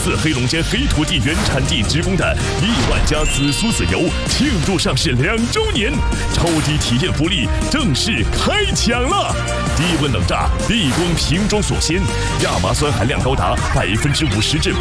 自黑龙江黑土地原产地直供的1万家紫苏籽油庆祝上市2周年，超低体验福利正式开抢了！低温冷榨，低光瓶装锁鲜，亚麻酸含量高达50%至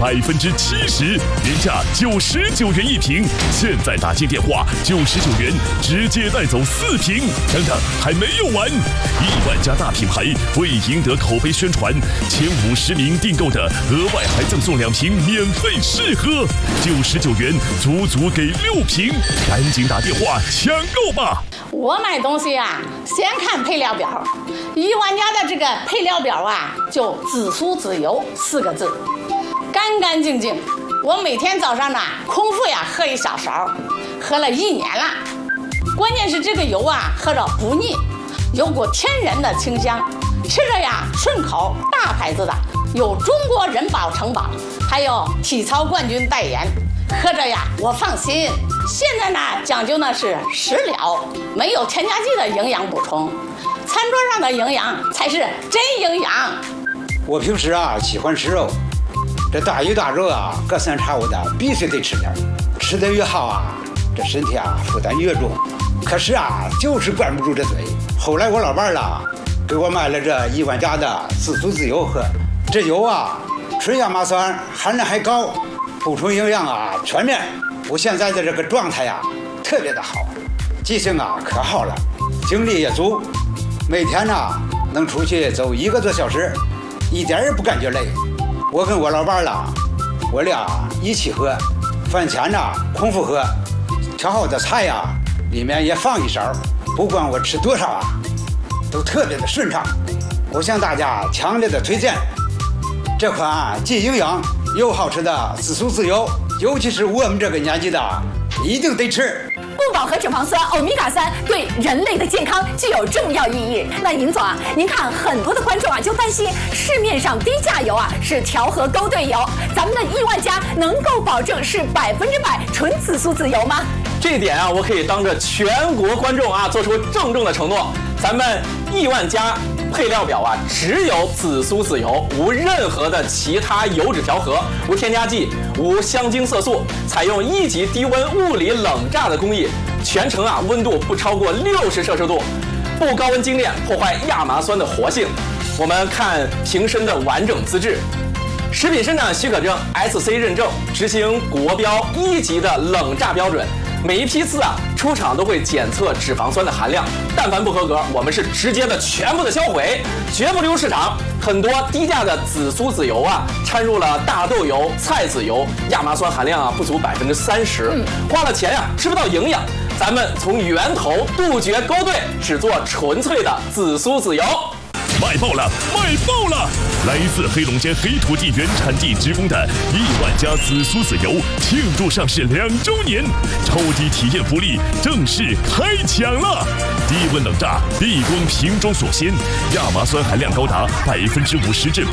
70%，原价99元一瓶，现在打进电话99元直接带走4瓶。等等，还没有完！1万家大品牌为赢得口碑宣传，前50名订购的额外还赠送2瓶免费试喝，99元足足给6瓶，赶紧打电话抢购吧！ 我买东西啊，先看配料表。1万家的这个配料表啊，就紫苏籽油4个字，干干净净。我每天早上呢，空腹呀喝1小勺，喝了1年了。关键是这个油啊，喝着不腻，有股天然的清香，吃着呀顺口，大牌子的，有中国人保承保，还有体操冠军代言，喝着呀我放心。现在呢讲究的是食疗，没有添加剂的营养补充，餐桌上的营养才是真营养。 我平时啊喜欢吃肉，这大鱼大肉啊隔三差五的必须得吃点，吃得越好啊，这身体啊负担越重。可是啊就是管不住这嘴。后来我老伴儿了给我买了这1万家的紫苏籽油喝，这油啊纯亚麻酸含量还高，补充营养啊全面。我现在的这个状态呀特别的好，记性啊可好了，精力也足，每天呢能出去走1个多小时，一点也不感觉累。我跟我老伴儿了，我俩一起喝，饭前呢空腹喝，调好的菜呀里面也放1勺，不管我吃多少啊都特别的顺畅。我向大家强烈的推荐这款既营养又好吃的紫苏籽油，尤其是我们这个年纪的一定得吃。 不饱和脂肪酸欧米伽3对人类的健康具有重要意义。那尹总啊，您看很多的观众啊就担心市面上低价油啊是调和勾兑油，咱们的1万家能够保证是100%纯紫苏籽油吗？ 这一点啊，我可以当着全国观众啊做出郑重的承诺，咱们1万家配料表啊，只有紫苏籽油，无任何的其他油脂调和，无添加剂，无香精色素，采用1级低温物理冷榨的工艺，全程啊温度不超过60摄氏度，不高温精炼破坏亚麻酸的活性。我们看瓶身的完整资质，食品生产许可证 SC 认证，执行国标1级的冷榨标准。每一批次啊出厂都会检测脂肪酸的含量，但凡不合格，我们是直接的全部的销毁，绝不流入市场。很多低价的紫苏籽油啊，掺入了大豆油、菜籽油，亚麻酸含量啊不足30%，花了钱呀吃不到营养。咱们从源头杜绝勾兑，只做纯粹的紫苏籽油。 卖爆了，卖爆了！来自黑龙江黑土地原产地直供的1万家紫苏籽油庆祝上市2周年，超低体验福利正式开抢了！低温冷榨，低光瓶装锁鲜，亚麻酸含量高达50%至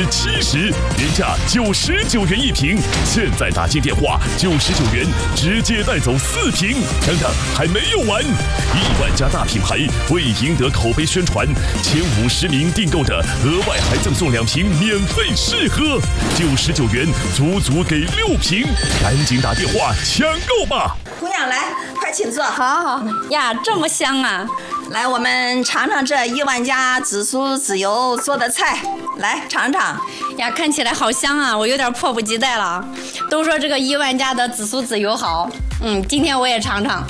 70%，原价99元一瓶，现在打进电话99元直接带走4瓶。等等，还没有完！1万家大品牌为赢得口碑宣传，前50名订购的额外还赠送2瓶免费试喝，99元足足给6瓶，赶紧打电话抢购吧！ 姑娘来，快请坐。 好呀，这么香啊！ 来，我们尝尝这1万家紫苏籽油做的菜，来尝尝。 呀，看起来好香啊，我有点迫不及待了。都说这个1万家的紫苏籽油好，今天我也尝尝。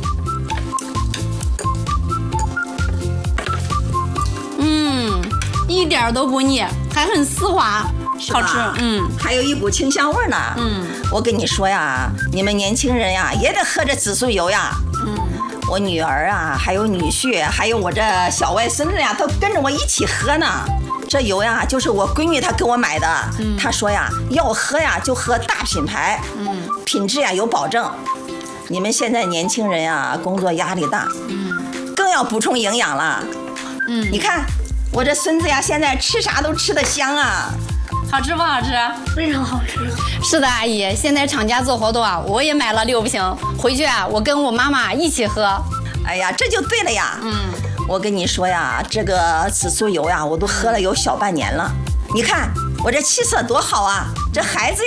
一点都不腻，还很丝滑，好吃。 还有一股清香味呢。我跟你说呀，你们年轻人呀，也得喝这紫苏油呀。我女儿啊，还有女婿，还有我这小外孙子呀，都跟着我一起喝呢。这油呀，就是我闺女她给我买的。她说呀，要喝呀就喝大品牌，品质呀有保证。你们现在年轻人呀，工作压力大，更要补充营养了。你看。我这孙子呀，现在吃啥都吃得香啊， 好吃不好吃？ 非常好吃。 是的，阿姨，现在厂家做活动啊，我也买了6瓶，回去啊，我跟我妈妈一起喝。 哎呀，这就对了呀。我跟你说呀，这个紫苏油呀，我都喝了有小半年了。你看我这气色多好啊，这孩子